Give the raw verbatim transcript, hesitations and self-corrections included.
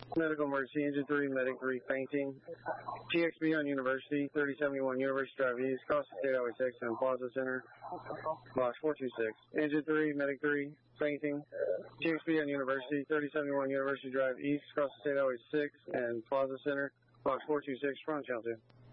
Medical emergency, engine three, medic three, fainting. T X B on University, thirty seventy-one University Drive East, Costa State Highway six and Plaza Center, box four two six. Engine three, medic three, fainting. T X B on University, thirty seventy-one University Drive East, Costa State Highway six and Plaza Center, box four two six, front channel two.